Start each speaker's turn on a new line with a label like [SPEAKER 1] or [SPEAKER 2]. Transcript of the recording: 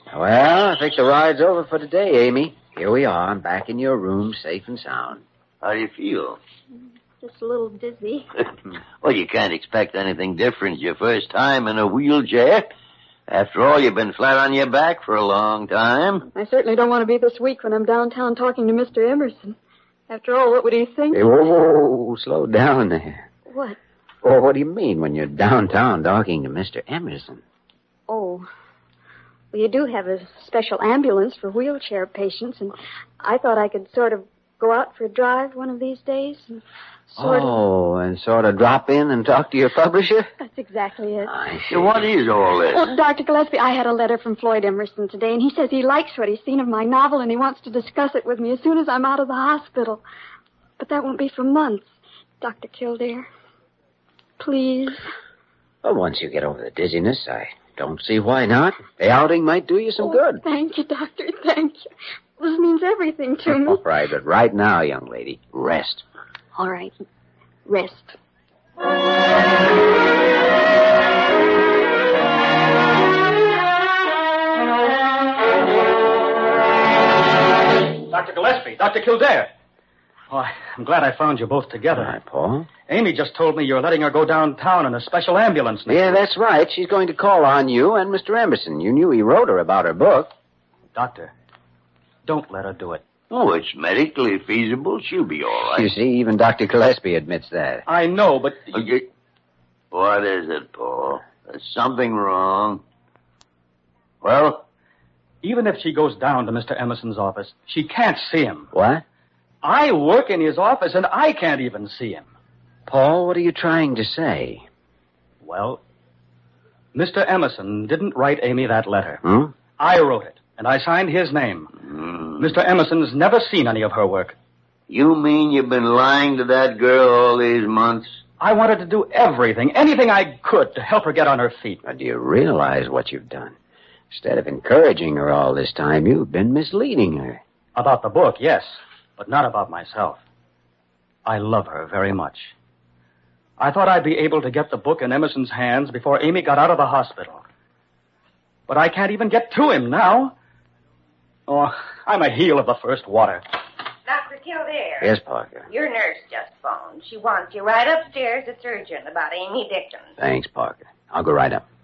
[SPEAKER 1] Well, I think the ride's over for today, Amy. Here we are, back in your room, safe and sound.
[SPEAKER 2] How do you feel?
[SPEAKER 3] Just a little dizzy.
[SPEAKER 2] Well, you can't expect anything different your first time in a wheelchair. After all, you've been flat on your back for a long time.
[SPEAKER 3] I certainly don't want to be this weak when I'm downtown talking to Mr. Emerson. After all, what would he think?
[SPEAKER 1] Hey, whoa, slow down there.
[SPEAKER 3] What?
[SPEAKER 1] Well, what do you mean when you're downtown talking to Mr. Emerson?
[SPEAKER 3] Oh, well, you do have a special ambulance for wheelchair patients, and I thought I could sort of go out for a drive one of these days and
[SPEAKER 1] and sort of drop in and talk to your publisher?
[SPEAKER 3] That's exactly it.
[SPEAKER 1] I see.
[SPEAKER 2] So what is all this?
[SPEAKER 3] Well, Dr. Gillespie, I had a letter from Floyd Emerson today, and he says he likes what he's seen of my novel, and he wants to discuss it with me as soon as I'm out of the hospital. But that won't be for months. Dr. Kildare, please.
[SPEAKER 1] Well, once you get over the dizziness, I don't see why not. The outing might do you some good.
[SPEAKER 3] Thank you, Doctor, thank you. This means everything to me.
[SPEAKER 1] All right, but right now, young lady, rest.
[SPEAKER 3] All right, rest.
[SPEAKER 4] Dr. Gillespie, Dr. Kildare. Oh, I'm glad I found you both together.
[SPEAKER 1] All right, Paul.
[SPEAKER 4] Amy just told me you're letting her go downtown in a special ambulance next
[SPEAKER 1] Yeah,
[SPEAKER 4] week.
[SPEAKER 1] that's right. She's going to call on you and Mr. Emerson. You knew he wrote her about her book.
[SPEAKER 4] Doctor, don't let her do it.
[SPEAKER 2] Oh, it's medically feasible. She'll be all right.
[SPEAKER 1] You see, even Dr. Gillespie admits that.
[SPEAKER 4] I know, but...
[SPEAKER 2] Okay. What is it, Paul? There's something wrong. Well?
[SPEAKER 4] Even if she goes down to Mr. Emerson's office, she can't see him.
[SPEAKER 1] What?
[SPEAKER 4] I work in his office, and I can't even see him.
[SPEAKER 1] Paul, what are you trying to say?
[SPEAKER 4] Well, Mr. Emerson didn't write Amy that letter.
[SPEAKER 1] Hmm?
[SPEAKER 4] I wrote it, and I signed his name. Mr. Emerson's never seen any of her work.
[SPEAKER 2] You mean you've been lying to that girl all these months?
[SPEAKER 4] I wanted to do everything, anything I could to help her get on her feet.
[SPEAKER 1] Now, do you realize what you've done? Instead of encouraging her all this time, you've been misleading her.
[SPEAKER 4] About the book, yes, but not about myself. I love her very much. I thought I'd be able to get the book in Emerson's hands before Amy got out of the hospital. But I can't even get to him now. Oh, I'm a heel of the first water.
[SPEAKER 5] Dr. Kildare.
[SPEAKER 1] Yes, Parker.
[SPEAKER 5] Your nurse just phoned. She wants you right upstairs at surgeon about Amy Dickens.
[SPEAKER 1] Thanks, Parker. I'll go right up.